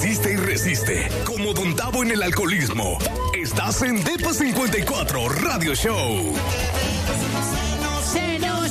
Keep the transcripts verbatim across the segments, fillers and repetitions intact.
Resiste y resiste. Como Don Tavo en el alcoholismo. Estás en Depa cincuenta y cuatro Radio Show. Senos.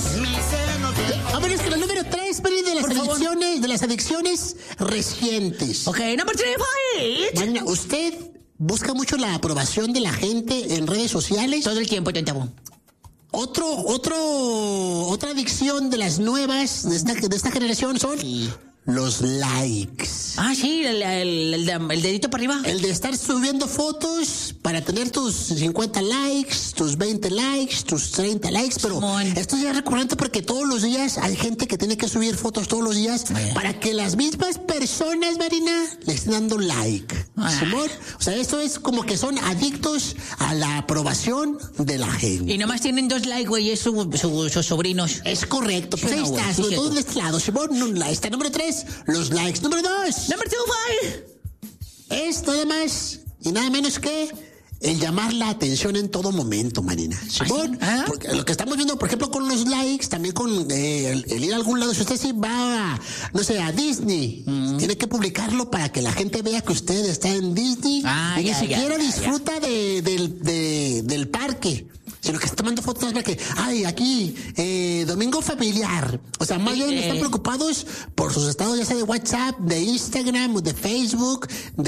A ver, es que el número tres, pero de las Por favor. adicciones, de las adicciones recientes. Ok, number three, fight. Marina, ¿usted busca mucho la aprobación de la gente en redes sociales? Todo el tiempo, Don Tavo. Otro, otro, otra adicción de las nuevas de esta, de esta generación son los likes. Ah, sí, el, el, el, el dedito para arriba. El de estar subiendo fotos para tener tus cincuenta likes, tus veinte likes, tus treinta likes, pero Simón. esto ya es recurrente porque todos los días hay gente que tiene que subir fotos todos los días Ay. para que las mismas personas, Marina, le estén dando like. Ay. Simón, o sea, esto es como que son adictos a la aprobación de la gente. Y nomás tienen dos likes, güey, es su, su, sus sobrinos. Es correcto, pues Sí, ahí no, güey, está, sí, sobre todo cierto. de este lado. Simón, no, la- está número tres, los likes. Número dos, Number two, fight. es nada más y nada menos que el llamar la atención en todo momento, Marina. Simón, ¿Ah? porque lo que estamos viendo, por ejemplo, con los likes, también con eh, el, el ir a algún lado, si usted sí va, a, no sé, a Disney, tiene que publicarlo para que la gente vea que usted está en Disney Ah, y ni ya, siquiera ya, ya, disfruta de, del, de- del parque. Sino que está tomando fotos para que, ay, aquí, eh, domingo familiar. O sea, más bien Eh. están preocupados por sus estados, ya sea de WhatsApp, de Instagram, de Facebook,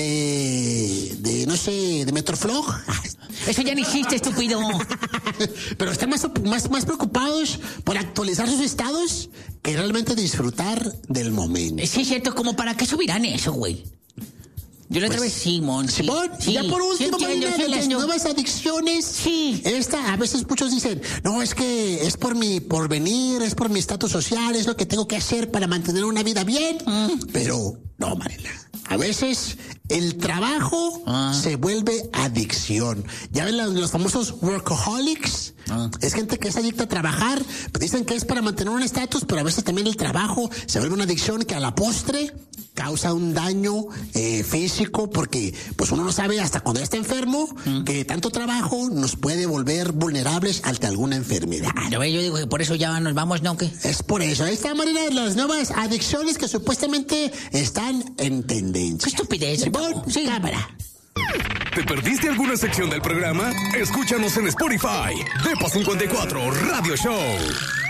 de, de no sé, de Metroflog. Eso ya no existe, estúpido. Pero están más, más, más preocupados por actualizar sus estados que realmente disfrutar del momento. Sí, es cierto, como para qué subirán eso, güey. Yo la otra Pues, vez, Simón. Sí, Simón, sí, ya por sí último, entiendo, Marina, sí de las entiendo. nuevas adicciones, Sí. esta, a veces muchos dicen, no, es que es por mi porvenir, es por mi estatus social, es lo que tengo que hacer para mantener una vida bien. Mm. Pero, no, Marina, a veces el trabajo Ah. se vuelve adicción. Ya ven los, los famosos workaholics, Ah. es gente que es adicta a trabajar, pues dicen que es para mantener un estatus, pero a veces también el trabajo se vuelve una adicción que a la postre causa un daño eh, físico, porque pues uno no sabe hasta cuando ya está enfermo que tanto trabajo nos puede volver vulnerables ante alguna enfermedad. Yo, yo digo que por eso ya nos vamos, ¿no? ¿Qué? Es por eso. Ahí está, Marina, de las nuevas adicciones que supuestamente están en tendencia. Qué estupidez, Simón, sí. cámara. ¿Te perdiste alguna sección del programa? Escúchanos en Spotify. Depa cincuenta y cuatro Radio Show.